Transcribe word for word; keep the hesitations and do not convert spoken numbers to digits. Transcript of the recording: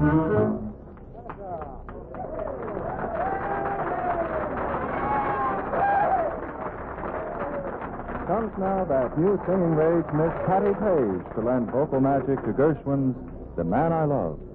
Comes now that new singing rage, Miss Patti Page, to lend vocal magic to Gershwin's The Man I Love.